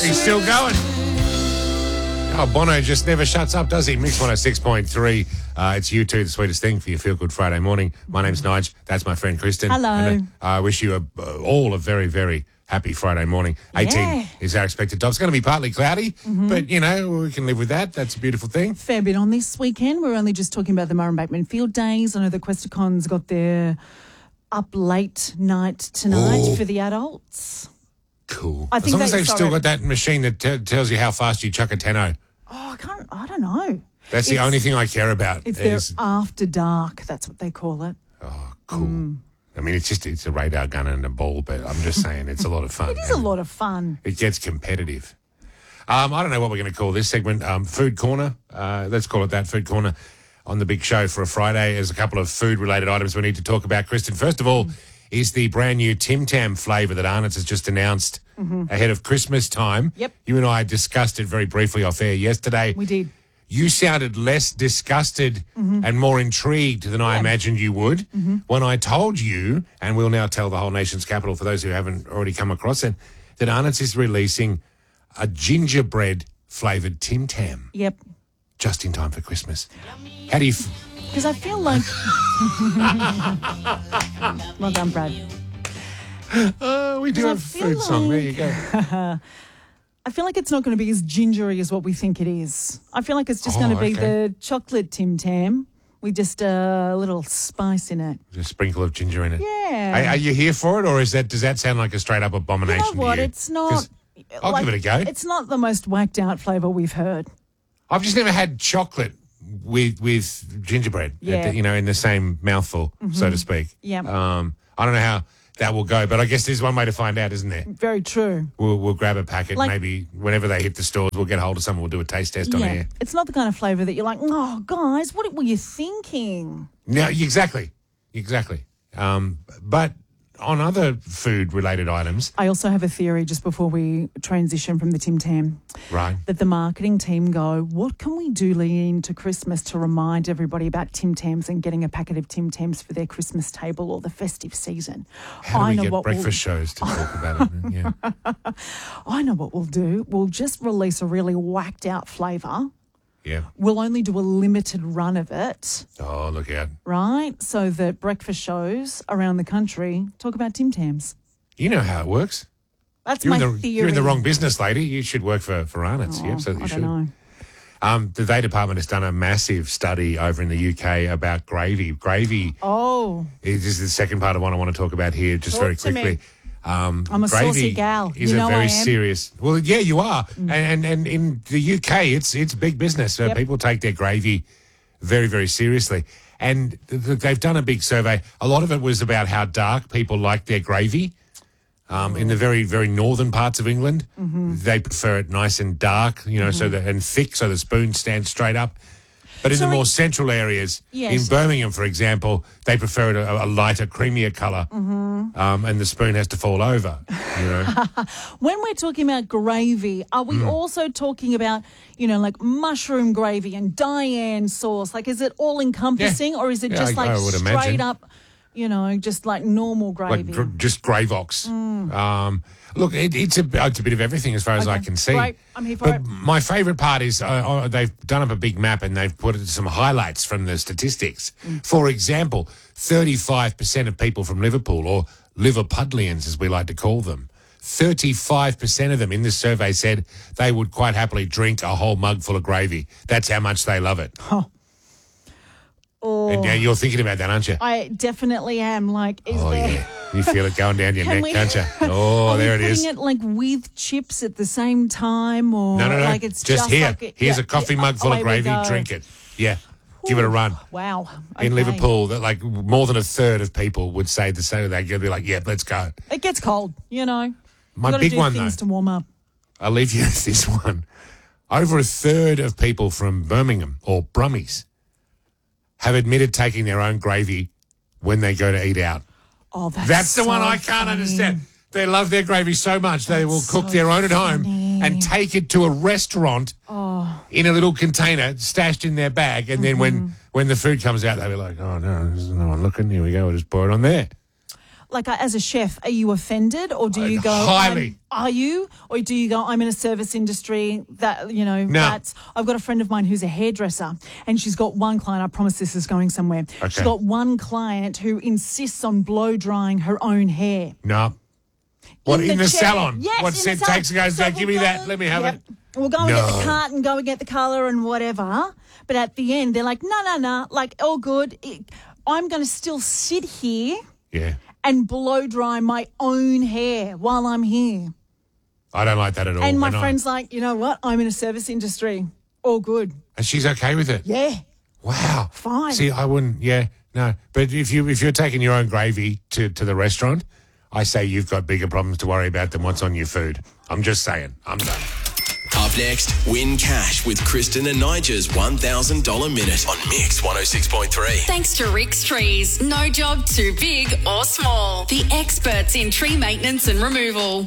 He's still going. Oh, Bono just never shuts up, does he? Mix 106.3. It's You Too, the sweetest thing for your Feel Good Friday morning. My name's Nige. That's my friend Kristen. Hello. And, I wish you all a very, very happy Friday morning. 18 is our expected top. It's going to be partly cloudy, but, you know, we can live with that. That's a beautiful thing. Fair bit on this weekend. We're only just talking about the Murray Bateman Field Days. I know the Questacons got their up late night tonight for the adults. Cool. I As think long as they- they've still got that machine that tells you how fast you chuck a tenno. Oh, I don't know. That's the only thing I care about. It's their after dark. That's what they call it. Oh, cool. I mean, it's a radar gun and a ball, but I'm just saying it's a lot of fun. It is a lot of fun. It gets competitive. I don't know what we're going to call this segment. Food Corner. Let's call it that, Food Corner, on the big show for a Friday. There's a couple of food-related items we need to talk about. Kristen, first of all, is the brand new Tim Tam flavour that Arnott's has just announced ahead of Christmas time. Yep. You and I discussed it very briefly off air yesterday. We did. You sounded less disgusted and more intrigued than I imagined you would when I told you, and we'll now tell the whole nation's capital for those who haven't already come across it, that Arnott's is releasing a gingerbread flavoured Tim Tam Yep. just in time for Christmas. How do you... Because I feel like... Well done, Brad. we do have a food song. There you go. I feel like it's not going to be as gingery as what we think it is. I feel like it's just going to be the chocolate Tim Tam with just a little spice in it. Just a sprinkle of ginger in it. Yeah. Are you here for it, or does that sound like a straight up abomination? You know what? to you? It's not. I'll give it a go. It's not the most whacked out flavour we've heard. I've just never had chocolate with gingerbread, Yeah. in the same mouthful, so to speak. Yeah. I don't know how that will go, but I guess there's one way to find out, isn't there? Very true. We'll grab a packet, maybe whenever they hit the stores, we'll get hold of someone, we'll do a taste test on air. It's not the kind of flavour that you're like, oh, guys, what were you thinking? No, exactly. But on other food-related items... I also have a theory just before we transition from the Tim Tam. Right. That the marketing team go, what can we do leading into Christmas to remind everybody about Tim Tams and getting a packet of Tim Tams for their Christmas table or the festive season? How do we get breakfast shows to talk about it? Yeah. I know what we'll do. We'll just release a really whacked out flavour. Yeah. We'll only do a limited run of it. Oh, look out. Right? So that breakfast shows around the country talk about Tim Tams. You know how it works. That's my theory. You're in the wrong business, lady. You should work for Arnott's. You absolutely should. I don't know. The They Department has done a massive study over in the UK about gravy. Gravy is the second part of what I want to talk about here, just very quickly. I'm a saucy gal. Is you know a very I am. serious. Well, yeah, you are, and in the UK, it's big business. Yep. People take their gravy very, very seriously, and they've done a big survey. A lot of it was about how dark people like their gravy. In the very, very northern parts of England, they prefer it nice and dark, and thick, so the spoon stands straight up. But in the more central areas, in Birmingham, for example, they prefer it a lighter, creamier colour, and the spoon has to fall over. When we're talking about gravy, are we also talking about, like mushroom gravy and Diane sauce? Like, is it all encompassing, or is it just I would straight imagine. up, just like normal gravy? Like just Gravox. Look, it's a bit of everything as far as I can see. Great. I'm here for but it. my favourite part is they've done up a big map and they've put some highlights from the statistics. For example, 35% of people from Liverpool, or Liverpudlians as we like to call them, 35% of them in this survey said they would quite happily drink a whole mug full of gravy. That's how much they love it. Oh. And you're thinking about that, aren't you? I definitely am. Like, is there... Yeah. You feel it going down your neck, can't you? Oh, there it is. Putting it like with chips at the same time, or No. like it's just here. Like Here's a coffee mug full of away we gravy. go. Drink it. Yeah. Give it a run. Wow. In Okay. Liverpool, that like more than a third of people would say the same. They'd be like, "Yeah, let's go." It gets cold, My Gotta big do one things though. to warm up. I'll leave you with this one. Over a third of people from Birmingham or Brummies have admitted taking their own gravy when they go to eat out. Oh, That's the so one I can't funny. understand. They love their gravy so much they will cook so their own at home funny. and take it to a restaurant in a little container stashed in their bag. And then when the food comes out, they'll be like, oh, no, there's no one looking. Here we go. We'll just pour it on there. like as a chef, are you offended, or do you go, highly. Are you? Or do you go, I'm in a service industry that, No. that's, I've got a friend of mine who's a hairdresser and she's got one client, I promise this is going somewhere. Okay. She's got one client who insists on blow drying her own hair. No. What, in the chair. salon? Yes, What in the set salon. takes and goes, So give we'll me that, go- let me have yep. it. We'll go and get No. the cart and go and get the colour and whatever. But at the end, they're like, no, like, all good. I'm going to still sit here Yeah. and blow dry my own hair while I'm here. I don't like that at all. And my friend's like, you know what? I'm in a service industry. All good. And she's okay with it? Yeah. Wow. Fine. See, I wouldn't, no. But if you're taking your own gravy to the restaurant, I say you've got bigger problems to worry about than what's on your food. I'm just saying. I'm done. Up next, win cash with Kristen and Nigel's $1,000 minute on Mix 106.3. Thanks to Rick's Trees. No job too big or small. The experts in tree maintenance and removal.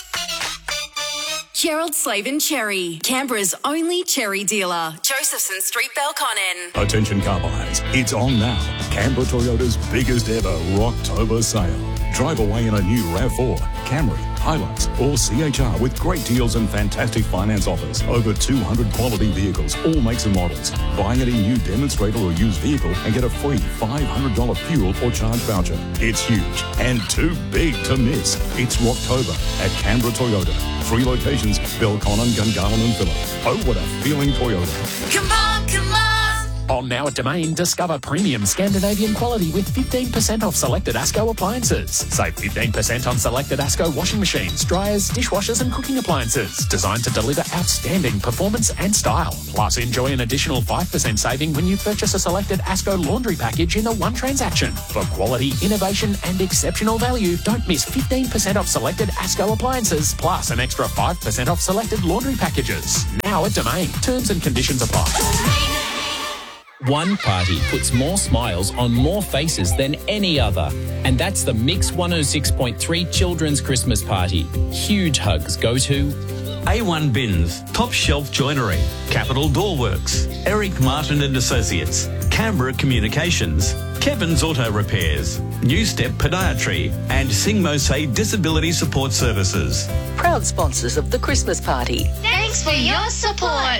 Gerald Slavin Cherry, Canberra's only cherry dealer. Josephson Street, Belconnen. Attention car buyers, it's on now. Canberra Toyota's biggest ever Rocktober sale. Drive away in a new RAV4, Camry, Hilux or CHR with great deals and fantastic finance offers. Over 200 quality vehicles, all makes and models. Buy any new demonstrator or used vehicle and get a free $500 fuel or charge voucher. It's huge and too big to miss. It's Rocktober at Canberra Toyota. 3 locations, Belconnen, Gungahlin and Phillip. Oh, what a feeling Toyota. Come on, come on. On now at Domain, discover premium Scandinavian quality with 15% off selected ASCO appliances. Save 15% on selected ASCO washing machines, dryers, dishwashers and cooking appliances. Designed to deliver outstanding performance and style. Plus, enjoy an additional 5% saving when you purchase a selected ASCO laundry package in a one transaction. For quality, innovation and exceptional value, don't miss 15% off selected ASCO appliances, plus an extra 5% off selected laundry packages. Now at Domain. Terms and conditions apply. One party puts more smiles on more faces than any other, and that's the Mix 106.3 Children's Christmas Party. Huge hugs go to A1 Bins, Top Shelf Joinery, Capital Doorworks, Eric Martin and Associates, Canberra Communications, Kevin's Auto Repairs, New Step Podiatry, and Singmose Disability Support Services. Proud sponsors of the Christmas party. Thanks for your support.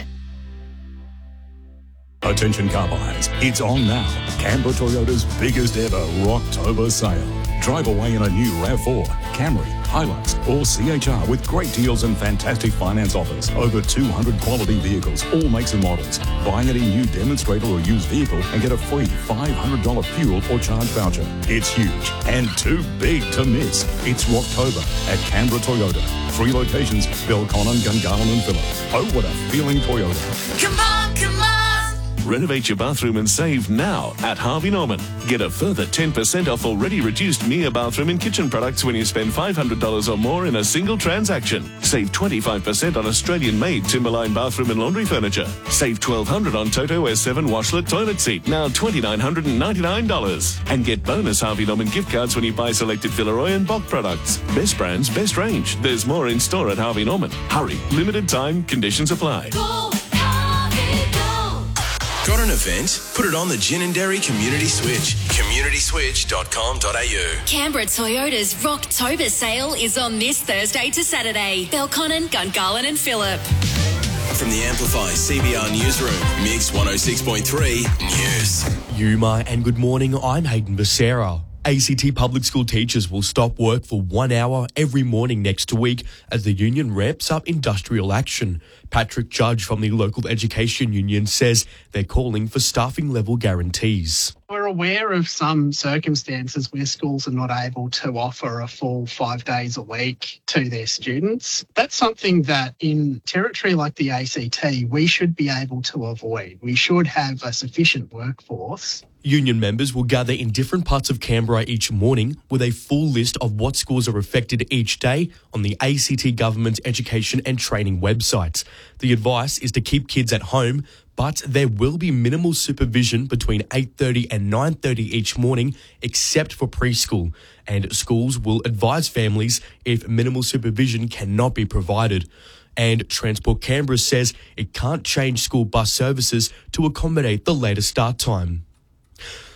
Attention car buyers, it's on now. Canberra Toyota's biggest ever Rocktober sale. Drive away in a new RAV4, Camry, Hilux or CHR with great deals and fantastic finance offers. Over 200 quality vehicles, all makes and models. Buy any new demonstrator or used vehicle and get a free $500 fuel or charge voucher. It's huge and too big to miss. It's Rocktober at Canberra Toyota. 3 locations, Belconnen, Gungahlin and Phillip. Oh, what a feeling Toyota. Come on, come on. Renovate your bathroom and save now at Harvey Norman. Get a further 10% off already reduced Mia bathroom and kitchen products when you spend $500 or more in a single transaction. Save 25% on Australian-made Timberline bathroom and laundry furniture. Save $1,200 on Toto S7 washlet toilet seat, now $2,999. And get bonus Harvey Norman gift cards when you buy selected Villeroy and Bock products. Best brands, best range. There's more in store at Harvey Norman. Hurry, limited time, conditions apply. Got an event? Put it on the Gin and Dairy Community Switch. communityswitch.com.au. Canberra Toyota's Rocktober sale is on this Thursday to Saturday. Belconnen, Gungahlin and Phillip. From the Amplify CBR Newsroom, Mix 106.3 News. Yuma and good morning, I'm Hayden Becerra. ACT public school teachers will stop work for 1 hour every morning next week as the union ramps up industrial action. Patrick Judge from the local education union says they're calling for staffing level guarantees. We're aware of some circumstances where schools are not able to offer a full 5 days a week to their students. That's something that in territory like the ACT, we should be able to avoid. We should have a sufficient workforce. Union members will gather in different parts of Canberra each morning with a full list of what schools are affected each day on the ACT Government Education and Training website. The advice is to keep kids at home, but there will be minimal supervision between 8:30 and 9:30 each morning, except for preschool. And schools will advise families if minimal supervision cannot be provided. And Transport Canberra says it can't change school bus services to accommodate the later start time.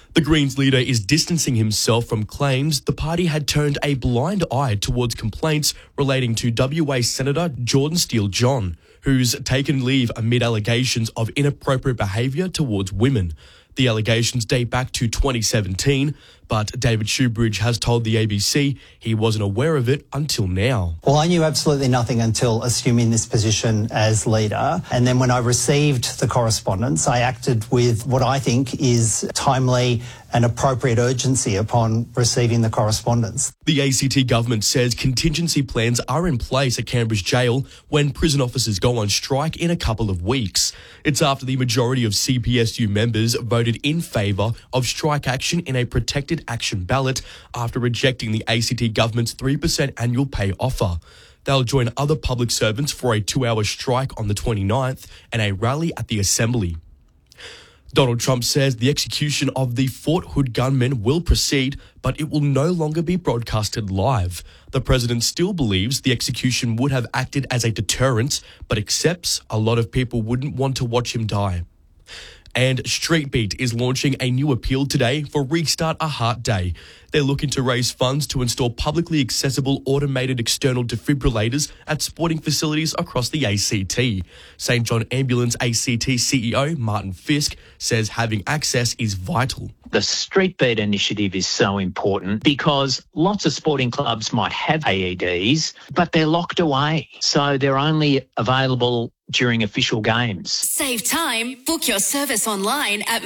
The Greens leader is distancing himself from claims the party had turned a blind eye towards complaints relating to WA Senator Jordan Steele-John, who's taken leave amid allegations of inappropriate behaviour towards women. The allegations date back to 2017, but David Shoebridge has told the ABC he wasn't aware of it until now. Well, I knew absolutely nothing until assuming this position as leader. And then when I received the correspondence, I acted with what I think is timely and appropriate urgency upon receiving the correspondence. The ACT government says contingency plans are in place at Canberra's jail when prison officers go on strike in a couple of weeks. It's after the majority of CPSU members voted in favour of strike action in a protected action ballot after rejecting the ACT government's 3% annual pay offer. They'll join other public servants for a 2-hour strike on the 29th and a rally at the Assembly. Donald Trump says the execution of the Fort Hood gunman will proceed, but it will no longer be broadcasted live. The president still believes the execution would have acted as a deterrent, but accepts a lot of people wouldn't want to watch him die. And Street Beat is launching a new appeal today for Restart a Heart Day. They're looking to raise funds to install publicly accessible automated external defibrillators at sporting facilities across the ACT. St John Ambulance ACT CEO Martin Fisk says having access is vital. The Street Beat initiative is so important because lots of sporting clubs might have AEDs, but they're locked away. So they're only available during official games. Save time. Book your service online at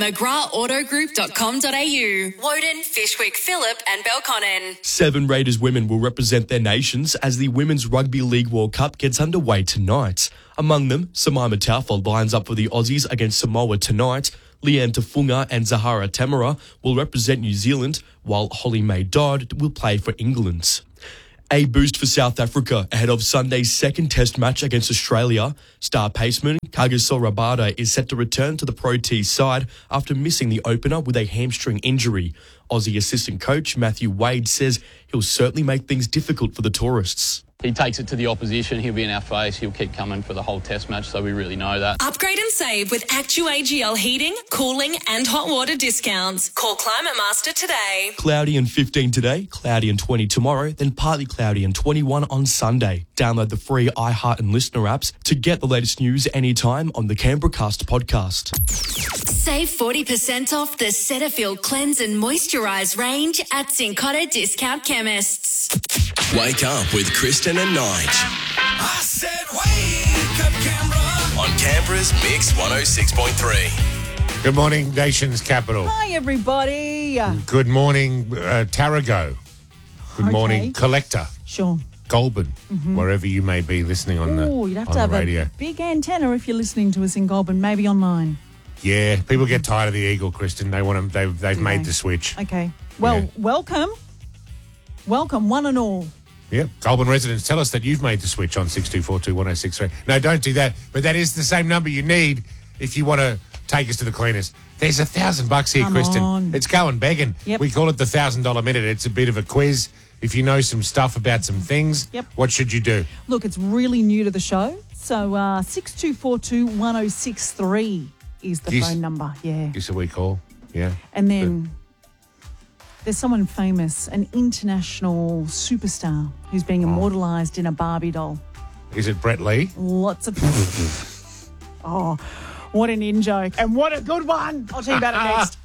mcgrathautogroup.com.au. Woden, Fishwick, Phillip and Belconnen. 7 Raiders women will represent their nations as the Women's Rugby League World Cup gets underway tonight. Among them, Samaima Taufa lines up for the Aussies against Samoa tonight. Leanne Tafunga and Zahara Tamara will represent New Zealand, while Holly May Dodd will play for England. A boost for South Africa ahead of Sunday's second test match against Australia. Star paceman Kagiso Rabada is set to return to the Pro T side after missing the opener with a hamstring injury. Aussie assistant coach Matthew Wade says he'll certainly make things difficult for the tourists. He takes it to the opposition, he'll be in our face, he'll keep coming for the whole test match, so we really know that. Upgrade and save with ActuAGL heating, cooling and hot water discounts. Call Climate Master today. Cloudy and 15 today, cloudy and 20 tomorrow, then partly cloudy and 21 on Sunday. Download the free iHeart and Listener apps to get the latest news anytime on the Canberracast podcast. Save 40% off the Cetaphil Cleanse and Moisturise range at Cincotta Discount Chemists. Wake up with Kristen and Nige. I said wake up, Canberra. On Canberra's Mix 106.3. Good morning, nation's capital. Hi, everybody. Good morning, Tarago. Good morning, Collector. Sure. Goulburn, wherever you may be listening on the Oh, you'd have on to have the radio. a big antenna if you're listening to us in Goulburn, maybe online. Yeah, people get tired of the Eagle, Kristen. They want them. They've made the switch. Okay. Well, Yeah. welcome. Welcome, one and all. Yep. Goulburn residents, tell us that you've made the switch on 62421063. No, don't do that. But that is the same number you need if you want to take us to the cleaners. There's $1,000 here, Come Kristen. on. It's going begging. Yep. We call it the $1,000 minute. It's a bit of a quiz. If you know some stuff about some things, what should you do? Look, it's really new to the show. So 62421063 is the Yes. phone number. Yeah. Guess who we call? Yeah. And then there's someone famous, an international superstar who's being immortalised in a Barbie doll. Is it Brett Lee? Lots of... Oh, what an in-joke. And what a good one. I'll tell you about it next.